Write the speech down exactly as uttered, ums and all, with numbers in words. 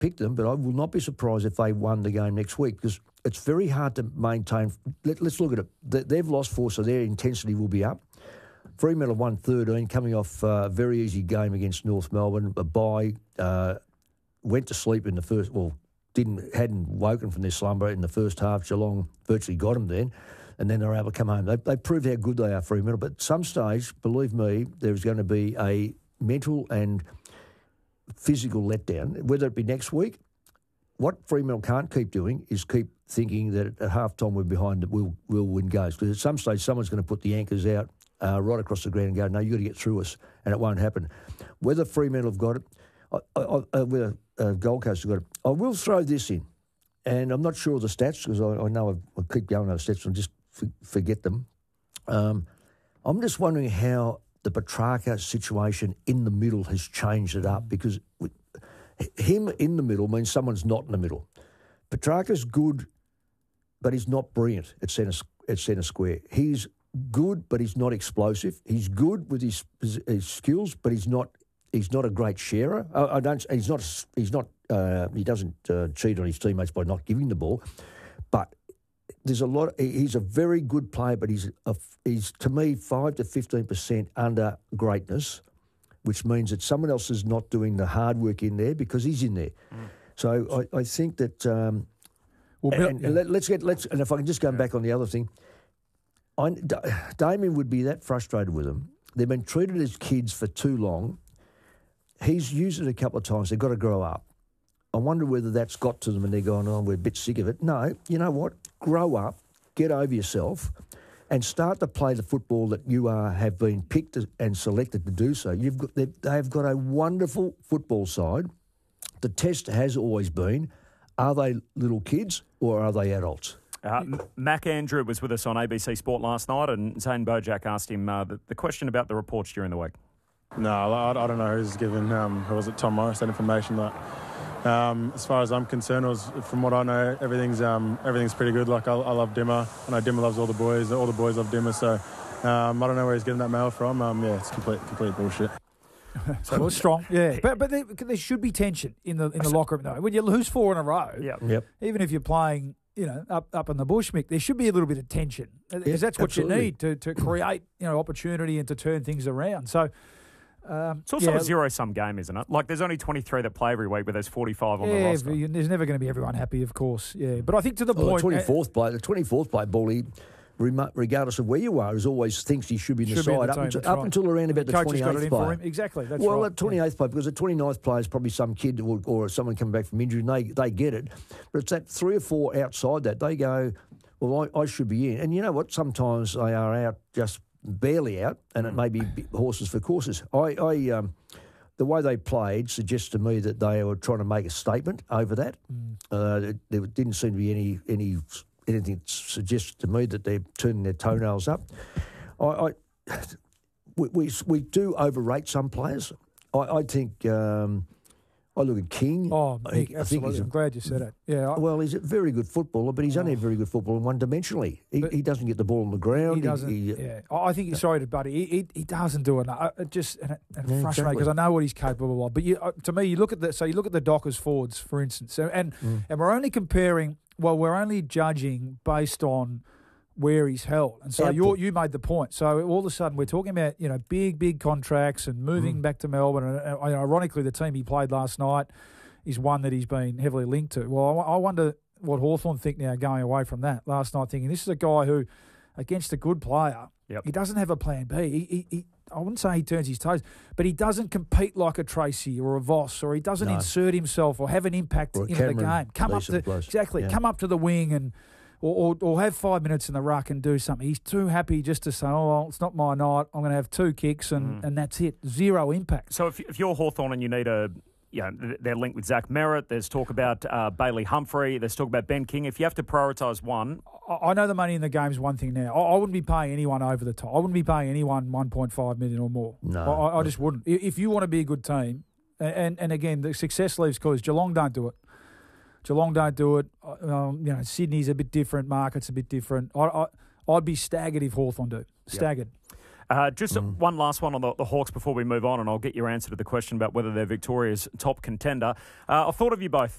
picked them, but I will not be surprised if they won the game next week because it's very hard to maintain. Let, let's look at it. They, they've lost four, so their intensity will be up. Fremantle have won thirteen, coming off a very easy game against North Melbourne. A bye, uh, went to sleep in the first, well, didn't hadn't woken from their slumber in the first half. Geelong virtually got them then, and then they were able to come home. They, they proved how good they are, Fremantle. But at some stage, believe me, there's going to be a mental and physical letdown, whether it be next week. What Fremantle can't keep doing is keep thinking that at half-time we're behind, that we'll, we'll win goals. Because at some stage, someone's going to put the anchors out uh, right across the ground and go, no, you've got to get through us, and it won't happen. Whether Fremantle have got it, I, I, I, whether uh, Gold Coast have got it, I will throw this in, and I'm not sure of the stats because I, I know I've, I keep going over stats and just f- forget them. Um, I'm just wondering how the Petrarca situation in the middle has changed it up because with, him in the middle means someone's not in the middle. Petrarca's good, but he's not brilliant at centre, at centre square. He's good, but he's not explosive. He's good with his, his, his skills, but he's not he's not a great sharer. I, I don't. He's not. He's not. Uh, he doesn't uh, cheat on his teammates by not giving the ball, but there's a lot. He's a very good player, but he's a, he's to me five to fifteen percent under greatness, which means that someone else is not doing the hard work in there because he's in there. Mm. So I, I think that. Um, well, and, and, and let, let's get let's and if I can just go yeah. back on the other thing, I, D- Damien would be that frustrated with them. They've been treated as kids for too long. He's used it a couple of times. They've got to grow up. I wonder whether that's got to them and they're going, oh, we're a bit sick of it. No, you know what? Grow up, get over yourself, and start to play the football that you are have been picked and selected to do so. You've got they've got a wonderful football side. The test has always been, are they little kids or are they adults? Uh, Mac Andrew was with us on A B C Sport last night, and Zane Bojack asked him uh, the, the question about the reports during the week. No, I, I don't know who's given, um, who was it, Tom Morris, that information. That, um, as far as I'm concerned, it was, from what I know, everything's um, everything's pretty good. Like, I, I love Dimmer. I know Dimmer loves all the boys. All the boys love Dimmer. So um, I don't know where he's getting that mail from. Um, yeah, it's complete complete bullshit. So it was strong, yeah. But but there, there should be tension in the in the locker room, though. When you lose four in a row, yep. Yep. even if you're playing, you know, up up in the bush, Mick, there should be a little bit of tension because yeah, that's what absolutely. you need to, to create, you know, opportunity and to turn things around. So um, it's also yeah, a zero-sum game, isn't it? Like, there's only twenty-three that play every week, but there's forty-five on yeah, the roster. There's never going to be everyone happy, of course. Yeah, but I think to the well, point, the twenty-fourth play, the twenty-fourth play, Bully, regardless of where you are, is always thinks he should be in the should side in the up, team, until, that's up right. until around about the Coach has got it twenty-eighth in play. for him. Exactly, that's well, right. the twenty-eighth play, because the twenty-ninth play is probably some kid or, or someone coming back from injury, and they, they get it. But it's that three or four outside that, they go, well, I, I should be in. And you know what? Sometimes they are out just barely out, and it may be horses for courses. I, I um, the way they played suggests to me that they were trying to make a statement over that. Mm. Uh, there didn't seem to be any any anything that suggests to me that they're turning their toenails up. I, I we, we we do overrate some players. I, I think. Um, I look at King. Oh, I, Mick, I absolutely. think he's a, I'm glad you said it. Yeah. I, well, he's a very good footballer, but he's only a very good footballer one-dimensionally. He, he doesn't get the ball on the ground. He doesn't. He, he, yeah. I think he's sorry to Buddy. He, he, he doesn't do enough. It just and it, and it Yeah, frustrates me exactly. because I know what he's capable of. But you, uh, to me, you look at the so you look at the Dockers forwards, for instance, and and, Mm. and we're only comparing. Well, we're only judging based on where he's held. And so you you made the point. So all of a sudden we're talking about, you know, big, big contracts and moving mm. back to Melbourne. And, and ironically, the team he played last night is one that he's been heavily linked to. Well, I, I wonder what Hawthorn think now going away from that last night, thinking this is a guy who, against a good player, yep. he doesn't have a plan B. He, he, he, I wouldn't say he turns his toes, but he doesn't compete like a Tracy or a Voss, or he doesn't no. insert himself or have an impact in the game. Come up to exactly, yeah. come up to the wing and or, or or have five minutes in the ruck and do something. He's too happy just to say, "Oh, well, it's not my night. I'm going to have two kicks and, mm. and that's it. Zero impact." So if if you're Hawthorn and you need a You know, they're linked with Zach Merritt. There's talk about uh, Bailey Humphrey. There's talk about Ben King. If you have to prioritise one... I know the money in the game is one thing now. I wouldn't be paying anyone over the top. I wouldn't be paying anyone one point five million dollars or more. No. I, I just wouldn't. If you want to be a good team, and, and again, the success leaves clues. Geelong don't do it. Geelong don't do it. Um, you know, Sydney's a bit different. Market's a bit different. I, I, I'd be staggered if Hawthorn do. Staggered. Yep. Uh, just mm. one last one on the, the Hawks before we move on, and I'll get your answer to the question about whether they're Victoria's top contender. Uh, I've thought of you both